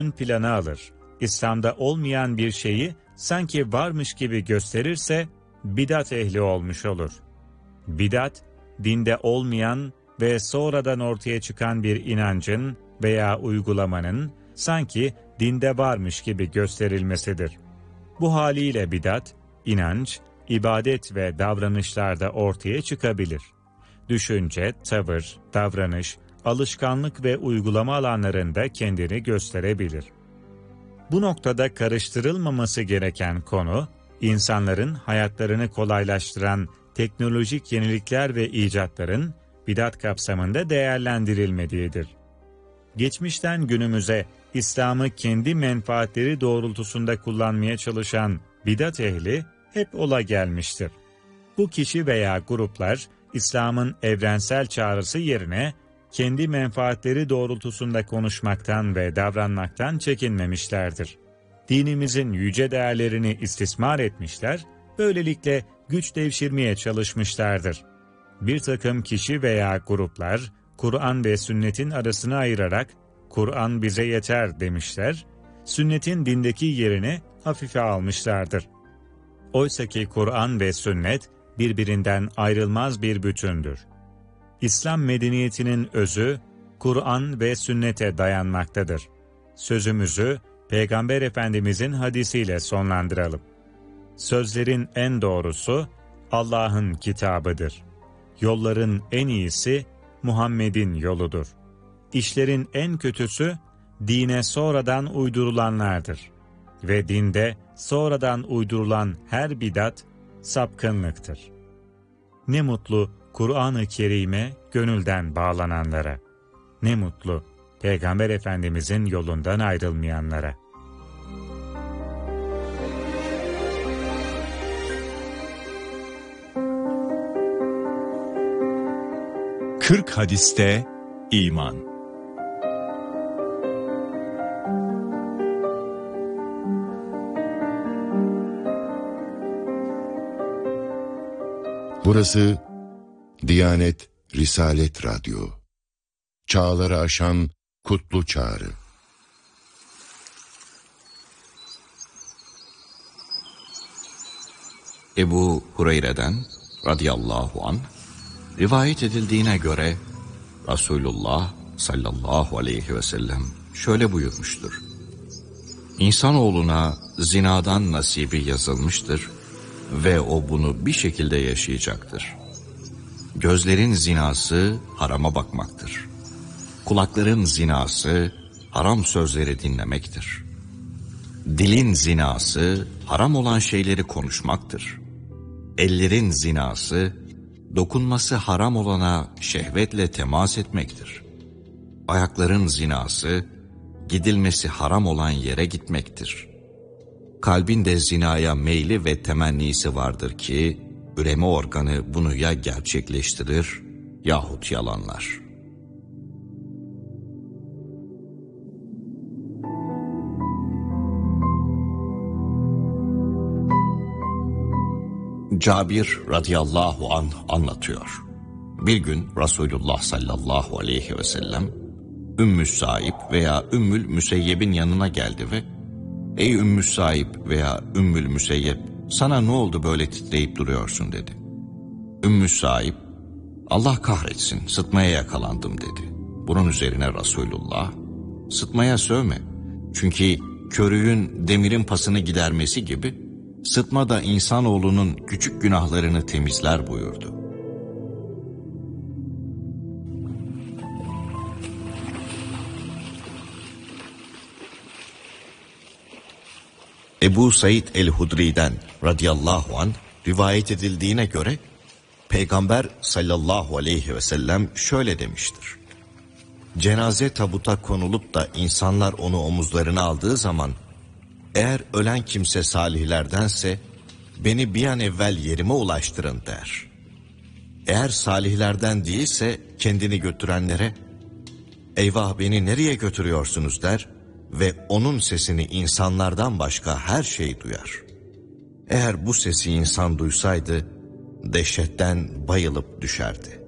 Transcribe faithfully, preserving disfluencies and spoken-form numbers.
ön plana alır, İslam'da olmayan bir şeyi sanki varmış gibi gösterirse bidat ehli olmuş olur. Bidat, dinde olmayan ve sonradan ortaya çıkan bir inancın veya uygulamanın sanki dinde varmış gibi gösterilmesidir. Bu haliyle bidat, inanç, ibadet ve davranışlarda ortaya çıkabilir. Düşünce, tavır, davranış, alışkanlık ve uygulama alanlarında kendini gösterebilir. Bu noktada karıştırılmaması gereken konu, insanların hayatlarını kolaylaştıran teknolojik yenilikler ve icatların bidat kapsamında değerlendirilmediğidir. Geçmişten günümüze İslam'ı kendi menfaatleri doğrultusunda kullanmaya çalışan bidat ehli hep ola gelmiştir. Bu kişi veya gruplar İslam'ın evrensel çağrısı yerine kendi menfaatleri doğrultusunda konuşmaktan ve davranmaktan çekinmemişlerdir. Dinimizin yüce değerlerini istismar etmişler, böylelikle güç devşirmeye çalışmışlardır. Bir takım kişi veya gruplar, Kur'an ve sünnetin arasını ayırarak, Kur'an bize yeter demişler, sünnetin dindeki yerini hafife almışlardır. Oysaki Kur'an ve sünnet birbirinden ayrılmaz bir bütündür. İslam medeniyetinin özü, Kur'an ve sünnete dayanmaktadır. Sözümüzü Peygamber Efendimizin hadisiyle sonlandıralım. Sözlerin en doğrusu Allah'ın kitabıdır. Yolların en iyisi Muhammed'in yoludur. İşlerin en kötüsü dine sonradan uydurulanlardır. Ve dinde sonradan uydurulan her bidat sapkınlıktır. Ne mutlu Kur'an-ı Kerim'e gönülden bağlananlara. Ne mutlu Peygamber Efendimizin yolundan ayrılmayanlara. Kırk hadiste iman. Burası Diyanet Risalet Radyo. Çağları aşan kutlu çağrı. Ebu Hureyre'den radıyallahu anh rivayet edildiğine göre Resulullah sallallahu aleyhi ve sellem şöyle buyurmuştur. İnsanoğluna zinadan nasibi yazılmıştır ve o bunu bir şekilde yaşayacaktır. Gözlerin zinası harama bakmaktır. Kulakların zinası haram sözleri dinlemektir. Dilin zinası haram olan şeyleri konuşmaktır. Ellerin zinası dokunması haram olana şehvetle temas etmektir. Ayakların zinası gidilmesi haram olan yere gitmektir. Kalbin de zinaya meyli ve temennisi vardır ki üreme organı bunu ya gerçekleştirir yahut yalanlar. Cabir radıyallahu anh anlatıyor. Bir gün Resulullah sallallahu aleyhi ve sellem Ümmü Saib veya Ümmül Müseyyeb'in yanına geldi ve "Ey Ümmü Saib veya Ümmül Müseyyeb, sana ne oldu böyle titreyip duruyorsun?" dedi. Ümmü Saib, "Allah kahretsin, sıtmaya yakalandım." dedi. Bunun üzerine Resulullah, "Sıtmaya sövme. Çünkü körüğün demirin pasını gidermesi gibi sıtma da insanoğlunun küçük günahlarını temizler." buyurdu. Ebu Said el-Hudri'den radıyallahu anh rivayet edildiğine göre Peygamber sallallahu aleyhi ve sellem şöyle demiştir. Cenaze tabuta konulup da insanlar onu omuzlarına aldığı zaman eğer ölen kimse salihlerdense beni bir an evvel yerime ulaştırın der. Eğer salihlerden değilse kendini götürenlere eyvah beni nereye götürüyorsunuz der ve onun sesini insanlardan başka her şey duyar. Eğer bu sesi insan duysaydı dehşetten bayılıp düşerdi.